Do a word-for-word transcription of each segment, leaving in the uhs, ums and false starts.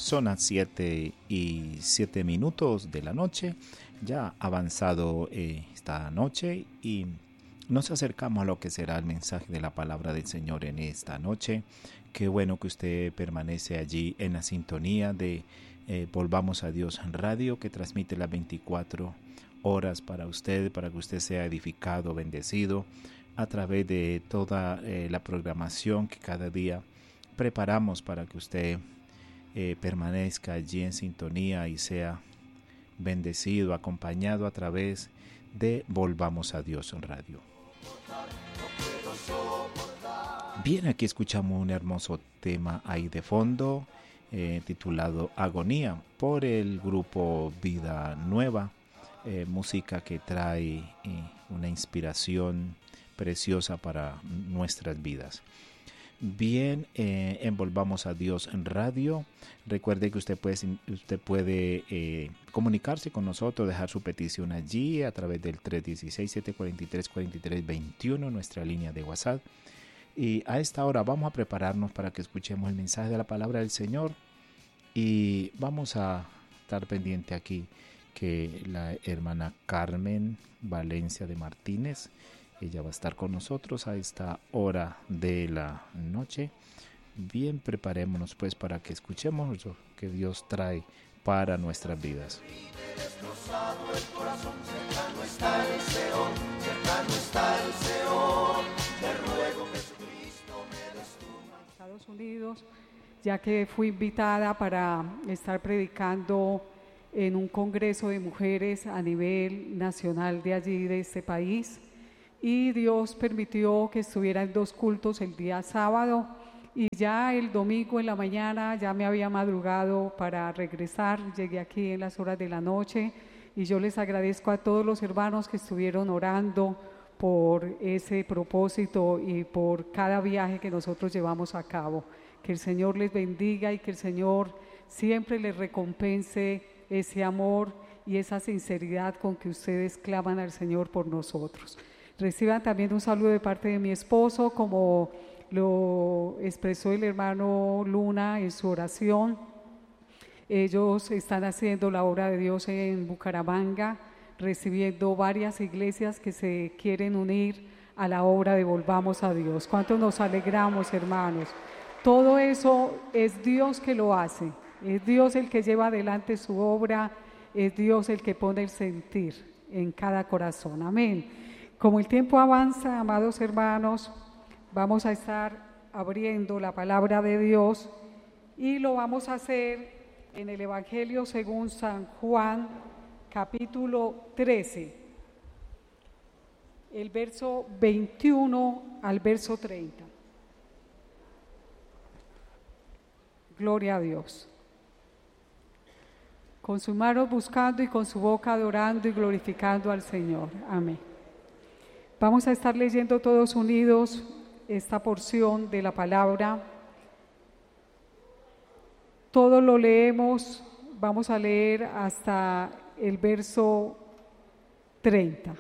Son las siete y siete minutos de la noche, ya avanzado eh, esta noche, y nos acercamos a lo que será el mensaje de la palabra del Señor en esta noche. Qué bueno que usted permanece allí en la sintonía de eh, Volvamos a Dios en Radio, que transmite las veinticuatro horas para usted, para que usted sea edificado, bendecido a través de toda eh, la programación que cada día preparamos para que usted eh, permanezca allí en sintonía y sea bendecido, acompañado a través de Volvamos a Dios en Radio. Bien, aquí escuchamos un hermoso tema ahí de fondo, eh, titulado Agonía, por el grupo Vida Nueva, eh, música que trae eh, una inspiración preciosa para nuestras vidas. Bien, eh, en Volvamos a Dios en Radio. Recuerde que usted puede, usted puede eh, comunicarse con nosotros, dejar su petición allí a través del tres uno seis, siete cuatro tres, cuatro tres dos uno, nuestra línea de WhatsApp. Y a esta hora vamos a prepararnos para que escuchemos el mensaje de la palabra del Señor. Y vamos a estar pendiente aquí que la hermana Carmen Valencia de Martínez, ella va a estar con nosotros a esta hora de la noche. Bien, preparémonos pues para que escuchemos lo que Dios trae para nuestras vidas. Estados Unidos, ya que fui invitada para estar predicando en un congreso de mujeres a nivel nacional de allí, de este país. Y Dios permitió que estuviera en dos cultos el día sábado, y ya el domingo en la mañana ya me había madrugado para regresar. Llegué aquí en las horas de la noche, y yo les agradezco a todos los hermanos que estuvieron orando por ese propósito y por cada viaje que nosotros llevamos a cabo. Que el Señor les bendiga y que el Señor siempre les recompense ese amor y esa sinceridad con que ustedes claman al Señor por nosotros. Reciban también un saludo de parte de mi esposo, como lo expresó el hermano Luna en su oración. Ellos están haciendo la obra de Dios en Bucaramanga, recibiendo varias iglesias que se quieren unir a la obra de Volvamos a Dios. ¿Cuánto nos alegramos, hermanos? Todo eso es Dios que lo hace, es Dios el que lleva adelante su obra, es Dios el que pone el sentir en cada corazón. Amén. Como el tiempo avanza, amados hermanos, vamos a estar abriendo la palabra de Dios, y lo vamos a hacer en el Evangelio según San Juan, capítulo trece, el verso veintiuno al verso treinta. Gloria a Dios. Con sus manos buscando y con su boca adorando y glorificando al Señor. Amén. Vamos a estar leyendo todos unidos esta porción de la palabra. Todo lo leemos, vamos a leer hasta el verso treinta.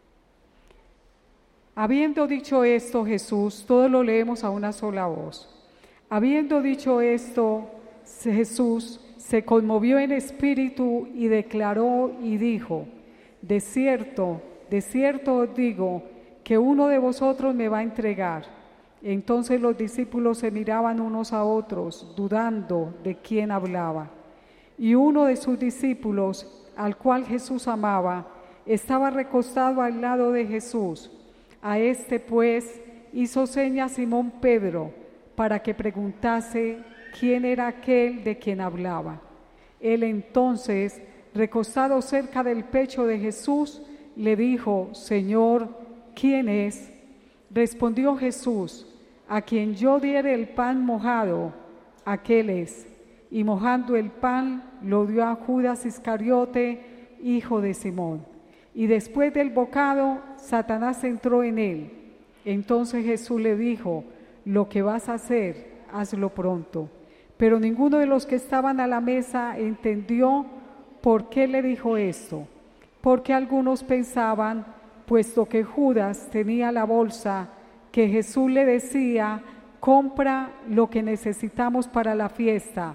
Habiendo dicho esto, Jesús, todo lo leemos a una sola voz. Habiendo dicho esto, Jesús se conmovió en espíritu y declaró y dijo: de cierto, de cierto os digo que uno de vosotros me va a entregar. Entonces los discípulos se miraban unos a otros, dudando de quién hablaba. Y uno de sus discípulos, al cual Jesús amaba, estaba recostado al lado de Jesús. A este pues hizo señas Simón Pedro para que preguntase quién era aquel de quien hablaba. Él entonces, recostado cerca del pecho de Jesús, le dijo: Señor, ¿quién es? Respondió Jesús: a quien yo diere el pan mojado, aquel es. Y mojando el pan, lo dio a Judas Iscariote, hijo de Simón. Y después del bocado, Satanás entró en él. Entonces Jesús le dijo: lo que vas a hacer, hazlo pronto. Pero ninguno de los que estaban a la mesa entendió por qué le dijo esto. Porque algunos pensaban, puesto que Judas tenía la bolsa, que Jesús le decía: compra lo que necesitamos para la fiesta,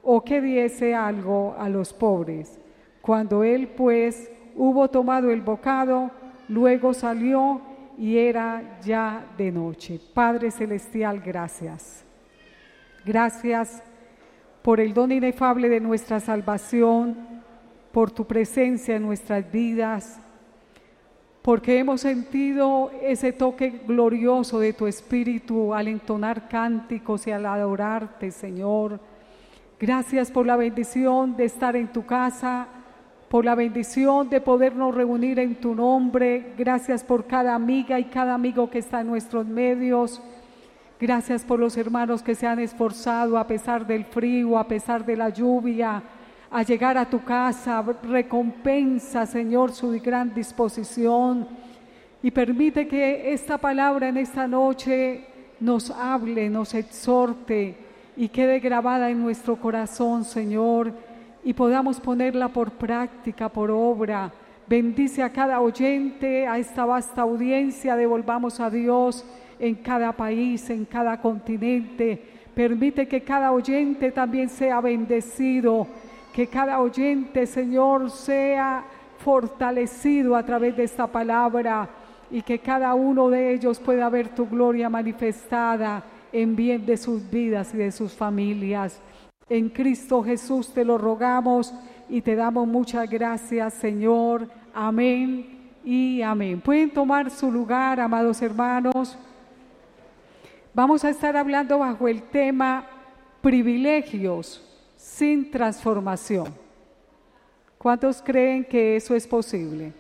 o que diese algo a los pobres. Cuando él pues hubo tomado el bocado, luego salió y era ya de noche. Padre Celestial, gracias. Gracias por el don inefable de nuestra salvación, por tu presencia en nuestras vidas, porque hemos sentido ese toque glorioso de tu Espíritu al entonar cánticos y al adorarte, Señor. Gracias por la bendición de estar en tu casa, por la bendición de podernos reunir en tu nombre. Gracias por cada amiga y cada amigo que está en nuestros medios. Gracias por los hermanos que se han esforzado a pesar del frío, a pesar de la lluvia, a llegar a tu casa. Recompensa, Señor, su gran disposición y permite que esta palabra en esta noche nos hable, nos exhorte y quede grabada en nuestro corazón, Señor, y podamos ponerla por práctica, por obra. Bendice a cada oyente, a esta vasta audiencia. Devolvamos a Dios en cada país, en cada continente. Permite que cada oyente también sea bendecido, que cada oyente, Señor, sea fortalecido a través de esta palabra y que cada uno de ellos pueda ver tu gloria manifestada en bien de sus vidas y de sus familias. En Cristo Jesús te lo rogamos y te damos muchas gracias, Señor. Amén y amén. Pueden tomar su lugar, amados hermanos. Vamos a estar hablando bajo el tema privilegios sin transformación. ¿Cuántos creen que eso es posible?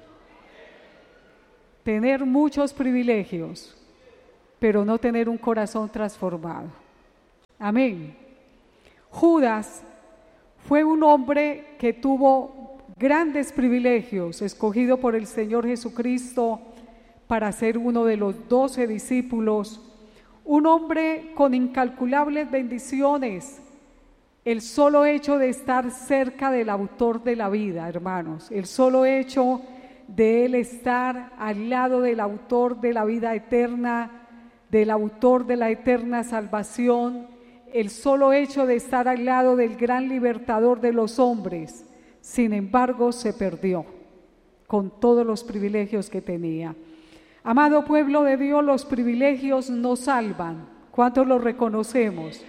Tener muchos privilegios, pero no tener un corazón transformado. Amén. Judas fue un hombre que tuvo grandes privilegios, escogido por el Señor Jesucristo para ser uno de los doce discípulos, un hombre con incalculables bendiciones. El solo hecho de estar cerca del autor de la vida, hermanos, el solo hecho de él estar al lado del autor de la vida eterna, del autor de la eterna salvación, el solo hecho de estar al lado del gran libertador de los hombres, sin embargo, se perdió con todos los privilegios que tenía. Amado pueblo de Dios, los privilegios no salvan. ¿Cuántos los reconocemos?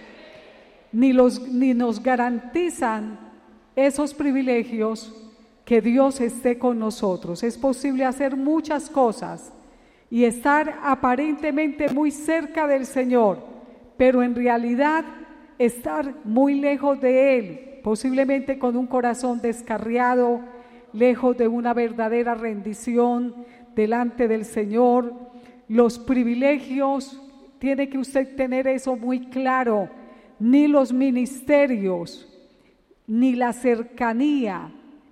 Ni, los, ni nos garantizan esos privilegios que Dios esté con nosotros. Es posible hacer muchas cosas y estar aparentemente muy cerca del Señor, pero en realidad estar muy lejos de Él, posiblemente con un corazón descarriado, lejos de una verdadera rendición delante del Señor. Los privilegios, tiene que usted tener eso muy claro, ni los ministerios, ni la cercanía,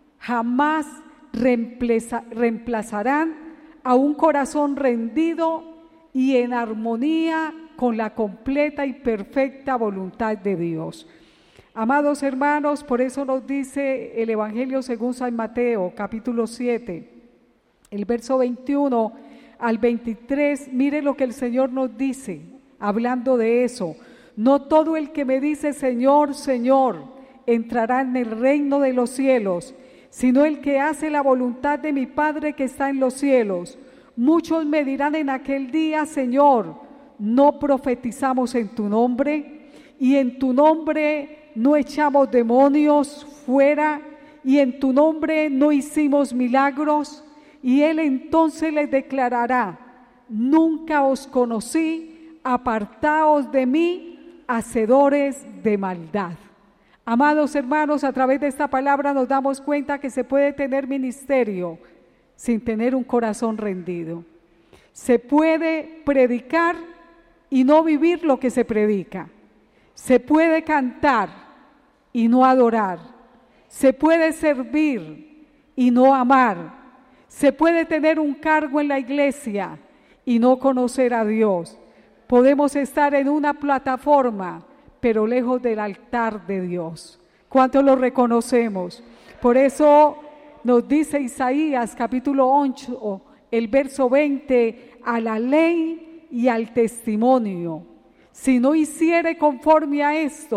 jamás reemplaza, reemplazarán a un corazón rendido y en armonía con la completa y perfecta voluntad de Dios. Amados hermanos, por eso nos dice el Evangelio según San Mateo, capítulo siete, el verso veintiuno al veintitrés, mire lo que el Señor nos dice, hablando de eso. No todo el que me dice Señor, Señor, entrará en el reino de los cielos, sino el que hace la voluntad de mi Padre que está en los cielos. Muchos me dirán en aquel día, Señor, ¿no profetizamos en tu nombre? Y en tu nombre no echamos demonios fuera, y en tu nombre no hicimos milagros. Y él entonces les declarará: nunca os conocí, apartaos de mí, hacedores de maldad. Amados hermanos, a través de esta palabra nos damos cuenta que se puede tener ministerio sin tener un corazón rendido. Se puede predicar y no vivir lo que se predica. Se puede cantar y no adorar. Se puede servir y no amar. Se puede tener un cargo en la iglesia y no conocer a Dios. Podemos estar en una plataforma, pero lejos del altar de Dios. ¿Cuántos lo reconocemos? Por eso nos dice Isaías capítulo ocho, el verso veinte, a la ley y al testimonio. Si no hiciere conforme a esto,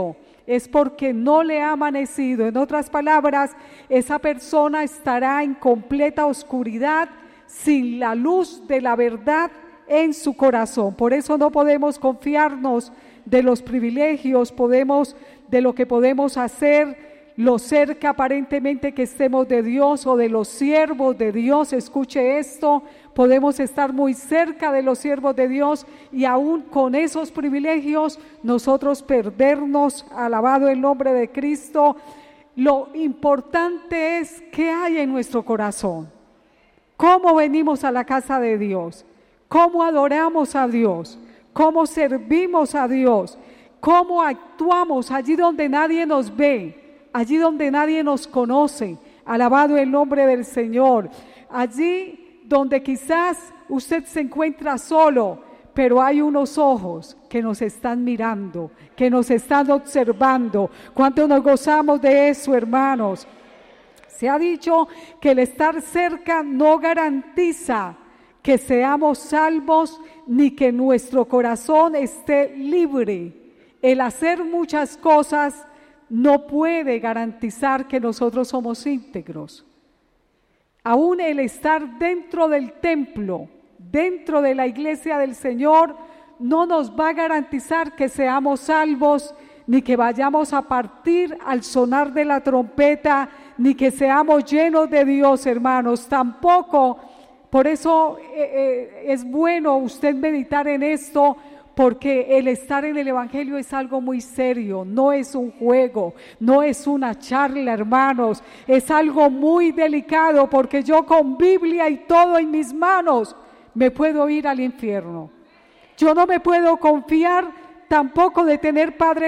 es porque no le ha amanecido. En otras palabras, esa persona estará en completa oscuridad, sin la luz de la verdad en su corazón. Por eso no podemos confiarnos de los privilegios, podemos, de lo que podemos hacer, lo cerca aparentemente que estemos de Dios o de los siervos de Dios. Escuche esto, podemos estar muy cerca de los siervos de Dios y aún con esos privilegios nosotros perdernos. Alabado el nombre de Cristo. Lo importante es qué hay en nuestro corazón, cómo venimos a la casa de Dios, cómo adoramos a Dios, cómo servimos a Dios, cómo actuamos allí donde nadie nos ve, allí donde nadie nos conoce. Alabado el nombre del Señor. Allí donde quizás usted se encuentra solo, pero hay unos ojos que nos están mirando, que nos están observando. ¿Cuánto nos gozamos de eso, hermanos? Se ha dicho que el estar cerca no garantiza que seamos salvos ni que nuestro corazón esté libre. El hacer muchas cosas no puede garantizar que nosotros somos íntegros. Aún el estar dentro del templo, dentro de la iglesia del Señor, no nos va a garantizar que seamos salvos, ni que vayamos a partir al sonar de la trompeta, ni que seamos llenos de Dios, hermanos. Tampoco, por eso eh, eh, es bueno usted meditar en esto, porque el estar en el Evangelio es algo muy serio, no es un juego, no es una charla, hermanos, es algo muy delicado, porque yo con Biblia y todo en mis manos me puedo ir al infierno. Yo no me puedo confiar tampoco de tener padres